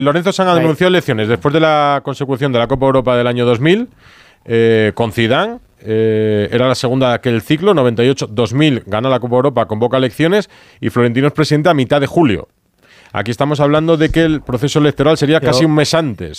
Lorenzo San anunció elecciones después de la consecución de la Copa Europa del año 2000 con Zidane. Era la segunda de aquel ciclo, 98-2000, gana la Copa Europa, convoca elecciones y Florentino es presidente a mitad de julio. Aquí estamos hablando de que el proceso electoral sería casi un mes antes.